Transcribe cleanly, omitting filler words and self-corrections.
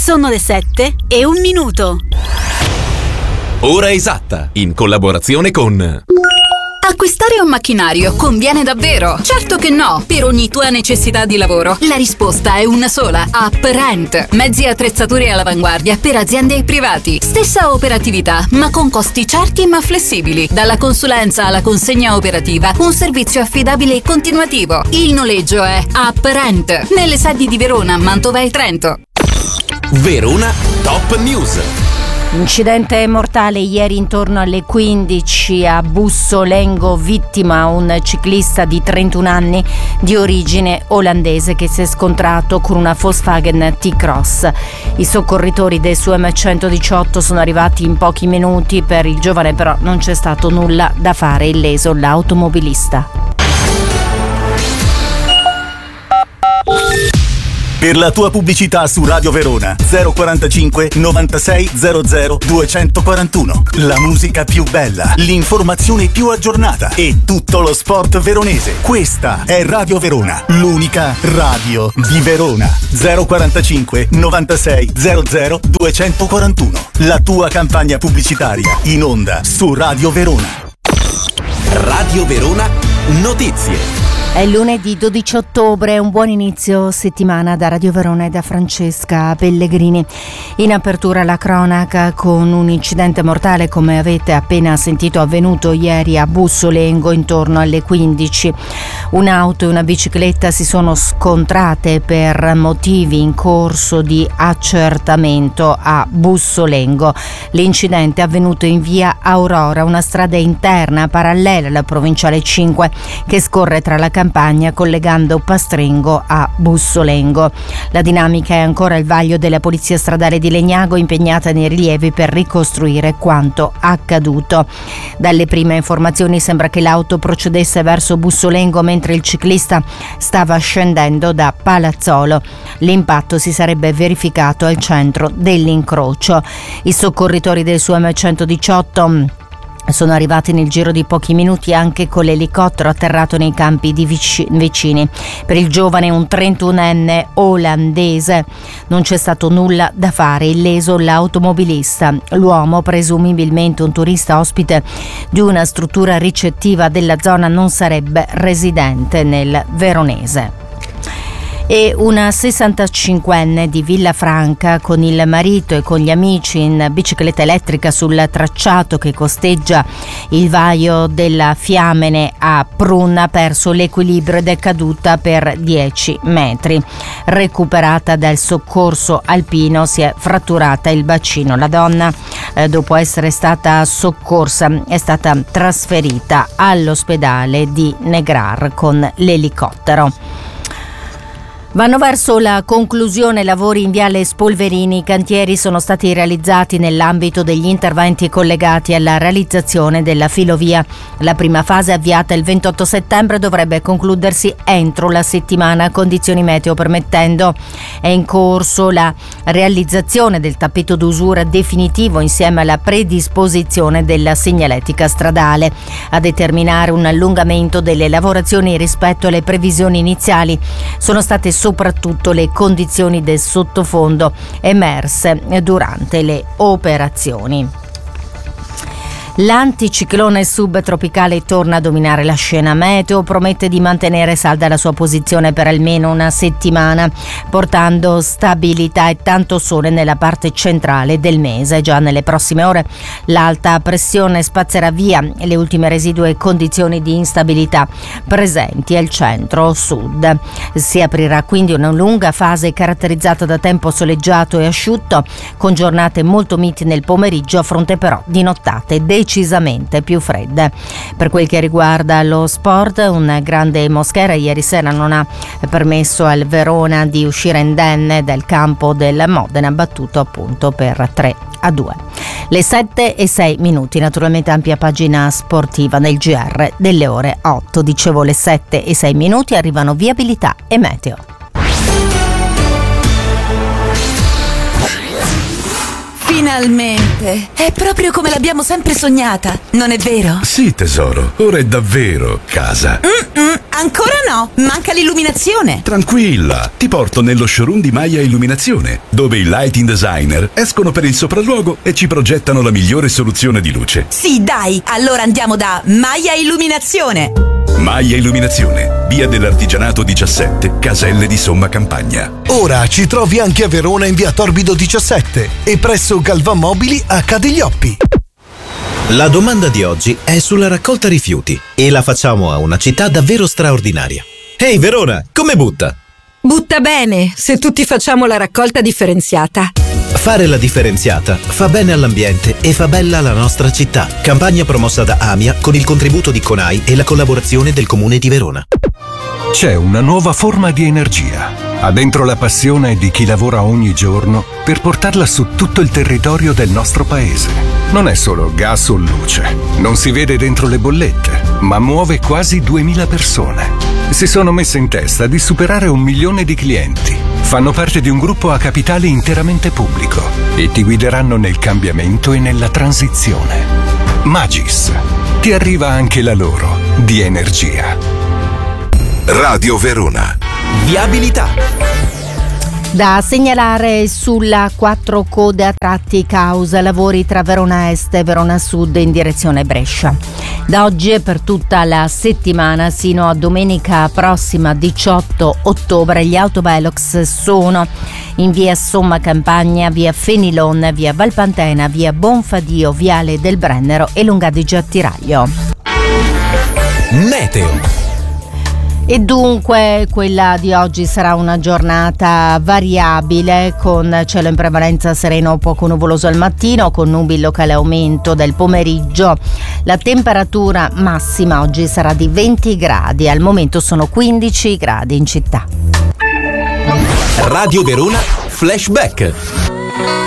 Sono le 7:01. Ora esatta, in collaborazione con... Acquistare un macchinario conviene davvero? Certo che no! Per ogni tua necessità di lavoro, la risposta è una sola. Apprent. Mezzi e attrezzature all'avanguardia per aziende e privati. Stessa operatività, ma con costi certi ma flessibili. Dalla consulenza alla consegna operativa, un servizio affidabile e continuativo. Il noleggio è Apprent. Nelle sedi di Verona, Mantova e Trento. Verona Top News. Incidente mortale ieri intorno alle 15 a Bussolengo, vittima un ciclista di 31 anni di origine olandese che si è scontrato con una Volkswagen T-Cross. I soccorritori del SUEM 118 sono arrivati in pochi minuti, per il giovane però non c'è stato nulla da fare, illeso l'automobilista. Per la tua pubblicità su Radio Verona 045 96 00 241. La musica più bella, l'informazione più aggiornata e tutto lo sport veronese. Questa è Radio Verona, l'unica radio di Verona. 045 96 00 241. La tua campagna pubblicitaria in onda su Radio Verona. Radio Verona Notizie. È lunedì 12 ottobre, un buon inizio settimana da Radio Verona e da Francesca Pellegrini. In apertura la cronaca con un incidente mortale, come avete appena sentito, avvenuto ieri a Bussolengo intorno alle 15. Un'auto e una bicicletta si sono scontrate per motivi in corso di accertamento a Bussolengo. L'incidente è avvenuto in via Aurora, una strada interna parallela alla provinciale 5 che scorre tra la Campagna collegando Pastrengo a Bussolengo. La dinamica è ancora il vaglio della Polizia Stradale di Legnago, impegnata nei rilievi per ricostruire quanto accaduto. Dalle prime informazioni sembra che l'auto procedesse verso Bussolengo mentre il ciclista stava scendendo da Palazzolo. L'impatto si sarebbe verificato al centro dell'incrocio. I soccorritori del SUEM 118 sono arrivati nel giro di pochi minuti anche con l'elicottero atterrato nei campi di vicini. Per il giovane, un 31enne olandese, non c'è stato nulla da fare, illeso l'automobilista. L'uomo, presumibilmente un turista ospite di una struttura ricettiva della zona, non sarebbe residente nel veronese. E una 65enne di Villafranca con il marito e con gli amici in bicicletta elettrica sul tracciato che costeggia il Vaio della Fiamene a Prunna ha perso l'equilibrio ed è caduta per 10 metri. Recuperata dal soccorso alpino, si è fratturata il bacino. La donna, dopo essere stata soccorsa, è stata trasferita all'ospedale di Negrar con l'elicottero. Vanno verso la conclusione lavori in Viale Spolverini. I cantieri sono stati realizzati nell'ambito degli interventi collegati alla realizzazione della filovia. La prima fase, avviata il 28 settembre, dovrebbe concludersi entro la settimana, condizioni meteo permettendo. È in corso la realizzazione del tappeto d'usura definitivo insieme alla predisposizione della segnaletica stradale. A determinare un allungamento delle lavorazioni rispetto alle previsioni iniziali sono state soprattutto le condizioni del sottofondo emerse durante le operazioni. L'anticiclone subtropicale torna a dominare la scena meteo, promette di mantenere salda la sua posizione per almeno una settimana, portando stabilità e tanto sole nella parte centrale del mese. Già nelle prossime ore l'alta pressione spazzerà via le ultime residue condizioni di instabilità presenti al centro-sud. Si aprirà quindi una lunga fase caratterizzata da tempo soleggiato e asciutto, con giornate molto miti nel pomeriggio, a fronte però di nottate decisamente più fredde. Per quel che riguarda lo sport, un grande Moschera ieri sera non ha permesso al Verona di uscire indenne dal campo del Modena, battuto appunto per 3-2. Le 7:06, naturalmente ampia pagina sportiva nel GR delle ore 8. Dicevo, le 7:06, arrivano viabilità e meteo. Finalmente! È proprio come l'abbiamo sempre sognata, non è vero? Sì, tesoro, ora è davvero casa. Ancora no, manca l'illuminazione. Tranquilla, ti porto nello showroom di Maya Illuminazione, dove i lighting designer escono per il sopralluogo e ci progettano la migliore soluzione di luce. Sì, dai, allora andiamo da Maya Illuminazione. Maya Illuminazione, via dell'Artigianato 17, Caselle di Somma Campagna. Ora ci trovi anche a Verona in via Torbido 17 e presso Galvan Mobili a Cadiglioppi. La domanda di oggi è sulla raccolta rifiuti e la facciamo a una città davvero straordinaria. Ehi Verona, come butta? Butta bene, se tutti facciamo la raccolta differenziata. Fare la differenziata fa bene all'ambiente e fa bella la nostra città. Campagna promossa da AMIA con il contributo di CONAI e la collaborazione del Comune di Verona. C'è una nuova forma di energia. Ha dentro la passione di chi lavora ogni giorno per portarla su tutto il territorio del nostro paese. Non è solo gas o luce. Non si vede dentro le bollette, ma muove quasi 2000 persone. Si sono messe in testa di superare 1 milione di clienti. Fanno parte di un gruppo a capitale interamente pubblico e ti guideranno nel cambiamento e nella transizione. Magis. Ti arriva anche la loro di energia. Radio Verona. Viabilità. Da segnalare sulla 4 code a tratti causa lavori tra Verona Est e Verona Sud in direzione Brescia. Da oggi e per tutta la settimana sino a domenica prossima 18 ottobre gli autovelox sono in via Somma Campagna, via Fenilon, via Valpantena, via Bonfadio, viale del Brennero e Lungadige a Tiraglio. Meteo. E dunque quella di oggi sarà una giornata variabile con cielo in prevalenza sereno o poco nuvoloso al mattino, con nubi in locale aumento del pomeriggio. La temperatura massima oggi sarà di 20 gradi, al momento sono 15 gradi in città. Radio Verona Flashback.